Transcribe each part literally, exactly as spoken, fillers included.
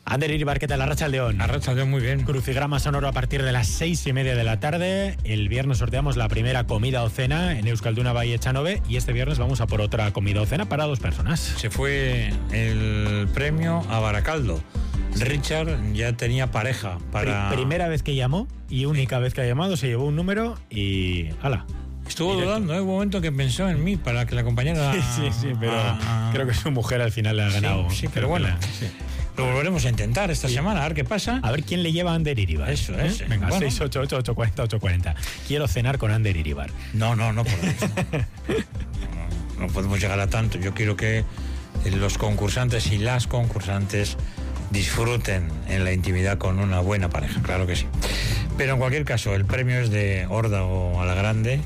Ander Iribar, ¿qué tal? Arratsaldeon. Arratsaldeon, muy bien. Crucigrama sonoro a partir de las seis y media de la tarde. El viernes sorteamos la primera comida o cena en Euskalduna Valle Echanove y este viernes vamos a por otra comida o cena para dos personas. Se fue el premio a Baracaldo. Richard ya tenía pareja para... Primera vez que llamó y única sí. vez que ha llamado, se llevó un número y... ¡hala! Estuvo Directo. dudando, ¿eh? Un momento que pensó en mí para que la acompañara. Sí, sí, sí, pero a... creo que su mujer al final le ha ganado. Sí, sí, pero bueno, sí. Lo volveremos a intentar esta sí. semana, a ver qué pasa. A ver quién le lleva a Ander Iribar. Eso es. ¿Eh? Venga, bueno. seis ocho ocho, ocho cuatro cero, ocho cuatro cero. Quiero cenar con Ander Iribar. No, no, no podemos. no, no, no podemos llegar a tanto. Yo quiero que los concursantes y las concursantes disfruten en la intimidad con una buena pareja, claro que sí. Pero en cualquier caso, el premio es de Órdago a la Grande.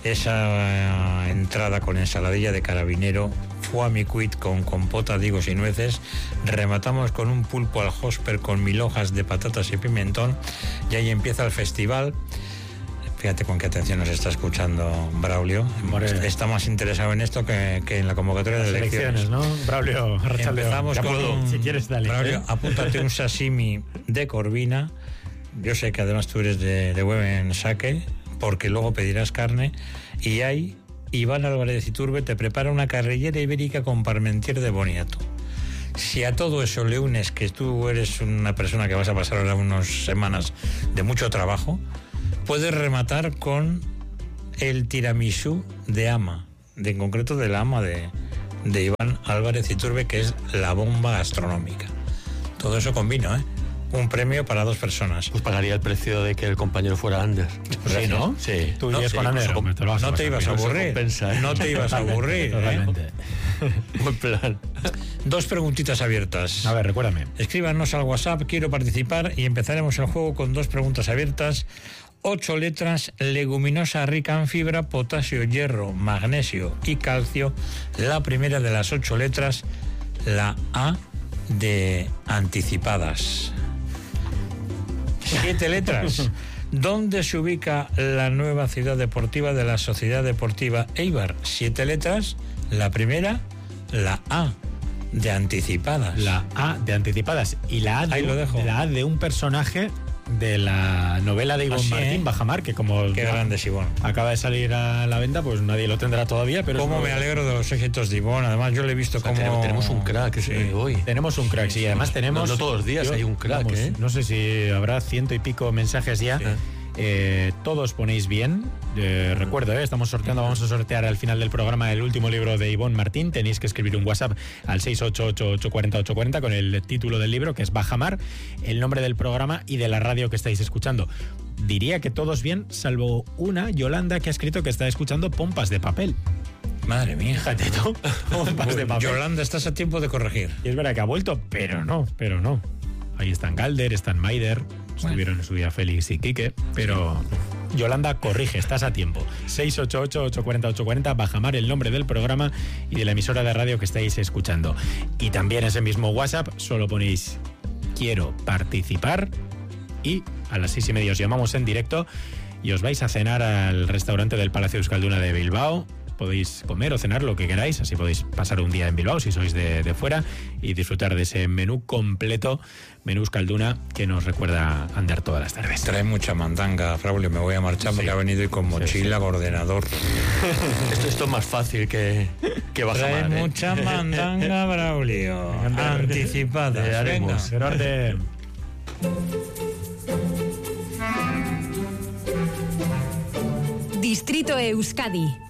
Esa uh, entrada con ensaladilla de carabinero, foie micuit con compota de higos y nueces, rematamos con un pulpo al hosper con mil hojas de patatas y pimentón, y ahí empieza el festival. Fíjate con qué atención nos está escuchando Braulio. Moreno. Está más interesado en esto que, que en la convocatoria de elecciones. elecciones, ¿no? Braulio, empezamos con un, si quieres, dale. Braulio, ¿eh? Apúntate un sashimi de corvina. Yo sé que además tú eres de, de Hueven Saque, porque luego pedirás carne, y ahí Iván Álvarez Iturbe te prepara una carrillera ibérica con parmentier de boniato. Si a todo eso le unes que tú eres una persona que vas a pasar ahora unas semanas de mucho trabajo, puedes rematar con el tiramisú de Ama, de, en concreto de la Ama de, de Iván Álvarez Iturbe, que es la bomba gastronómica. Todo eso con vino, ¿eh? Un premio para dos personas. Pues pagaría el precio de que el compañero fuera Ander. Sí, ¿no? Sí. Tú no, irías sí, con Ander. No, te, no te ibas a aburrir. Compensa, ¿eh? No te ibas a aburrir. Totalmente. ¿eh? Buen plan. Dos preguntitas abiertas. A ver, recuérdame. Escríbanos al WhatsApp, quiero participar, y empezaremos el juego con dos preguntas abiertas. Ocho letras, leguminosa rica en fibra, potasio, hierro, magnesio y calcio. La primera de las ocho letras, la A de anticipadas. Siete letras. ¿Dónde se ubica la nueva ciudad deportiva de la Sociedad Deportiva Eibar? Siete letras. La primera, la A de anticipadas. La A de anticipadas. Y la A de, Ahí lo dejo. La A de un personaje de la novela de Ivonne Así, Martín, ¿eh? Bajamar, que como Qué grande es Ivonne. acaba de salir a la venta, pues nadie lo tendrá todavía. Pero cómo me alegro de los éxitos de Ivonne. Además, yo le he visto, o sea, como... Tenemos, tenemos un crack sí. hoy. Tenemos un crack, sí. Y además tenemos... No, no todos los días yo, hay un crack, vamos, ¿eh? No sé si habrá ciento y pico mensajes ya. Sí. Eh, todos ponéis bien. Eh, recuerdo, eh, estamos sorteando, vamos a sortear al final del programa el último libro de Ivonne Martín. Tenéis que escribir un WhatsApp al seis ocho ocho, ocho cuatro cero, ocho cuatro cero con el título del libro, que es Bajamar, el nombre del programa y de la radio que estáis escuchando. Diría que todos bien, salvo una, Yolanda, que ha escrito que está escuchando Pompas de Papel. Madre mía. Fíjate tú. Pompas de Papel. Yolanda, estás a tiempo de corregir. Y es verdad que ha vuelto, pero no, pero no. Ahí están Galder, están Maider, bueno. Estuvieron en su día Félix y Quique, pero sí. Yolanda, corrige, estás a tiempo. seis ocho ocho, ocho cuatro cero, ocho cuatro cero, Bajamar, el nombre del programa y de la emisora de radio que estáis escuchando. Y también ese mismo WhatsApp, solo ponéis quiero participar y a las seis y media os llamamos en directo y os vais a cenar al restaurante del Palacio Euskalduna de Bilbao. Podéis comer o cenar lo que queráis, así podéis pasar un día en Bilbao si sois de, de fuera y disfrutar de ese menú completo, menú Euskalduna, que nos recuerda Ander todas las tardes. Trae mucha mandanga, Braulio, me voy a marchar porque sí. ha venido hoy con mochila, sí, sí. ordenador. esto, esto es más fácil que, que Bajamar. Trae ¿eh? mucha mandanga, Braulio. Anticipadas. Venga. Venga. Distrito Euskadi.